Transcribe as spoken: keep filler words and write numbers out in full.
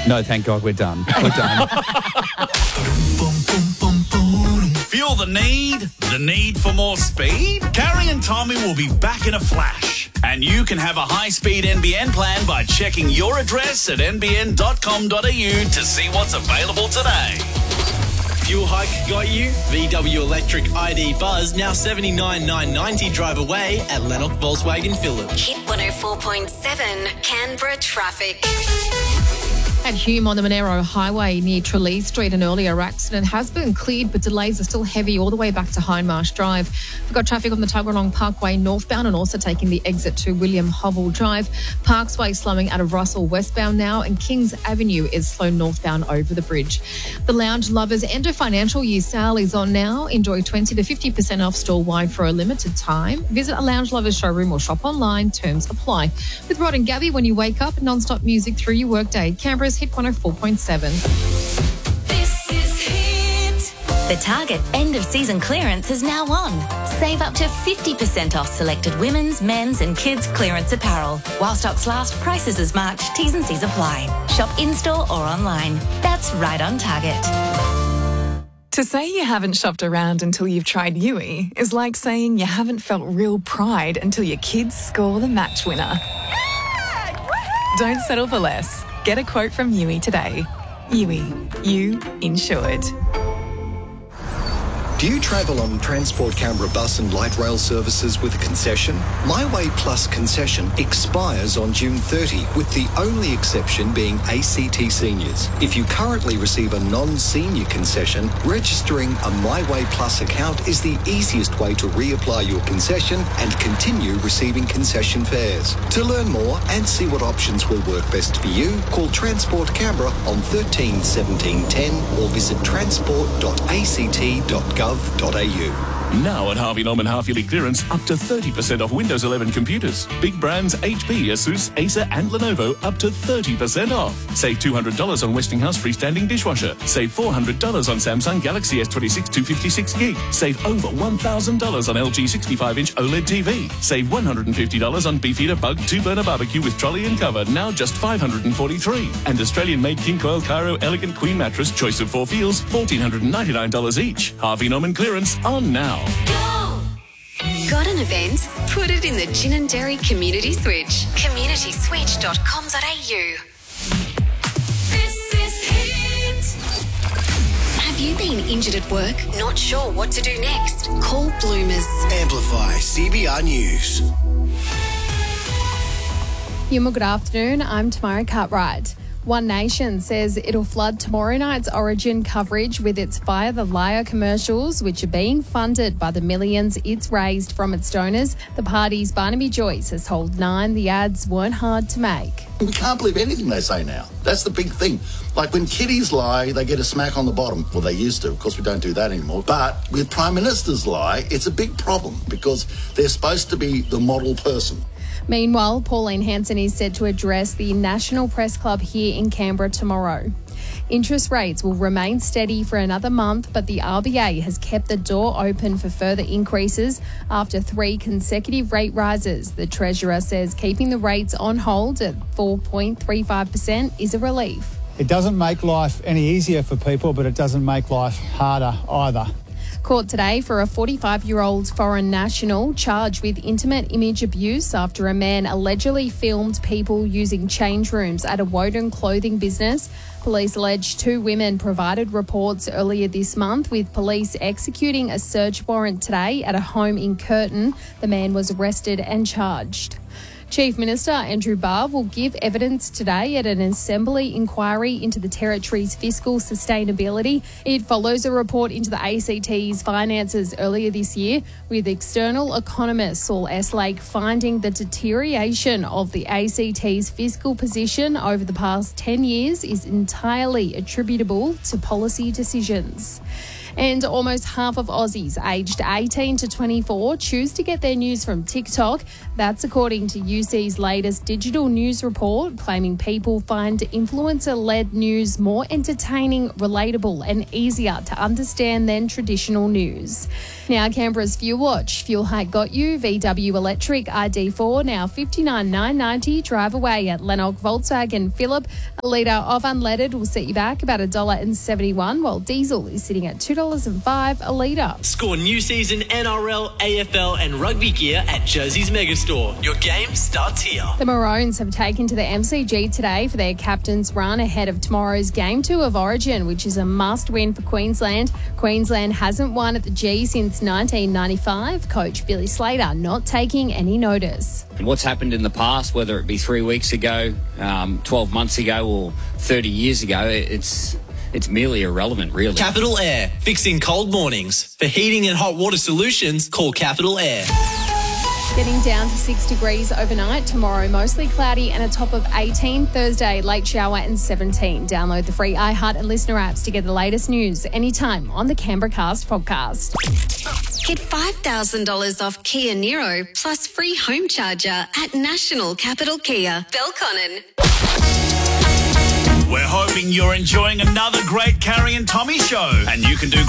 No, thank God, we're done. We're done. Feel the need? The need for more speed? Carrie and Tommy will be back in a flash. And you can have a high-speed N B N plan by checking your address at n b n dot com dot a u to see what's available today. Fuel hike got you? V W Electric I D Buzz now seventy-nine thousand nine hundred ninety drive away at Lennox Volkswagen Phillip. Hit one oh four point seven Canberra traffic. At Hume on the Monero Highway near Tralee Street, an earlier accident has been cleared, but delays are still heavy all the way back to Hindmarsh Drive. We've got traffic on the Tuggeranong Parkway northbound and also taking the exit to William Hovell Drive. Parksway slowing out of Russell westbound now, and Kings Avenue is slow northbound over the bridge. The Lounge Lovers End of Financial Year sale is on now. Enjoy twenty to fifty percent off store-wide for a limited time. Visit a Lounge Lovers showroom or shop online. Terms apply. With Rod and Gabby, when you wake up, non-stop music through your workday. Canberra's Hit one oh four point seven. This is Hit. The Target end of season clearance is now on. Save up to fifty percent off selected women's, men's and kids clearance apparel. While stocks last, prices as March. T's and C's apply. Shop in-store or online. That's right on Target. To say you haven't shopped around until you've tried Yui is like saying you haven't felt real pride until your kids score the match winner. Don't settle for less. Get a quote from Yui today. Yui, you insured. Do you travel on Transport Canberra bus and light rail services with a concession? My Way Plus concession expires on June thirtieth, with the only exception being A C T seniors. If you currently receive a non-senior concession, registering a My Way Plus account is the easiest way to reapply your concession and continue receiving concession fares. To learn more and see what options will work best for you, call Transport Canberra on thirteen seventeen ten or visit transport dot a c t dot gov dot a u. Now at Harvey Norman half-yearly clearance, up to thirty percent off Windows eleven computers. Big brands H P, Asus, Acer and Lenovo up to thirty percent off. Save two hundred dollars on Westinghouse freestanding dishwasher. Save four hundred dollars on Samsung Galaxy S twenty-six two fifty-six gig. Save over one thousand dollars on L G sixty-five inch OLED T V. Save one hundred fifty dollars on Beefeater Bug two-burner barbecue with trolley and cover, now just five hundred forty-three dollars. And Australian-made King Coil Cairo Elegant Queen Mattress, choice of four feels, one thousand four hundred ninety-nine dollars each. Harvey Norman clearance on now. Go! Got an event? Put it in the Gin and Dairy Community Switch. community switch dot com dot a u. This is Hit. Have you been injured at work? Not sure what to do next? Call Bloomers. Amplify C B R News. Yuma, good afternoon. I'm Tamara Cartwright. One Nation says it'll flood tomorrow night's Origin coverage with its Fire the Liar commercials, which are being funded by the millions it's raised from its donors. The party's Barnaby Joyce has told Nine the ads weren't hard to make. We can't believe anything they say now. That's the big thing. Like when kiddies lie, they get a smack on the bottom. Well, they used to. Of course, we don't do that anymore. But with Prime Ministers lie, it's a big problem because they're supposed to be the model person. Meanwhile, Pauline Hanson is set to address the National Press Club here in Canberra tomorrow. Interest rates will remain steady for another month, but the R B A has kept the door open for further increases after three consecutive rate rises. The Treasurer says keeping the rates on hold at four point three five percent is a relief. It doesn't make life any easier for people, but it doesn't make life harder either. Court today for a forty-five-year-old foreign national charged with intimate image abuse after a man allegedly filmed people using change rooms at a Woden clothing business. Police allege two women provided reports earlier this month, with police executing a search warrant today at a home in Curtin. The man was arrested and charged. Chief Minister Andrew Barr will give evidence today at an Assembly inquiry into the Territory's fiscal sustainability. It follows a report into the A C T's finances earlier this year, with external economist Saul Eslake finding the deterioration of the A C T's fiscal position over the past ten years is entirely attributable to policy decisions. And almost half of Aussies aged eighteen to twenty-four choose to get their news from TikTok. That's according to U C's latest digital news report, claiming people find influencer-led news more entertaining, relatable and easier to understand than traditional news. Now, Canberra's Fuel Watch. Fuel hike got you. V W Electric I D four now fifty-nine thousand nine hundred ninety. Drive away at Lennox Volkswagen Phillip. A litre of unleaded will set you back about one dollar seventy-one, while diesel is sitting at two dollars and five a litre. Score new season N R L, A F L and rugby gear at Jersey's Megastore. Your game starts here. The Maroons have taken to the M C G today for their captain's run ahead of tomorrow's Game two of Origin, which is a must-win for Queensland. Queensland hasn't won at the G since nineteen ninety-five. Coach Billy Slater not taking any notice. And what's happened in the past, whether it be three weeks ago, um, twelve months ago or thirty years ago, it's it's merely irrelevant, really. Capital Air, fixing cold mornings. For heating and hot water solutions, call Capital Air. Getting down to six degrees overnight. Tomorrow, mostly cloudy and a top of eighteen. Thursday, late shower and seventeen. Download the free iHeart and Listener apps to get the latest news anytime on the Canberra Cast podcast. Get five thousand dollars off Kia Niro plus free home charger at National Capital Kia, Belconnen. We're hoping you're enjoying another great Carrie and Tommy show, and you can do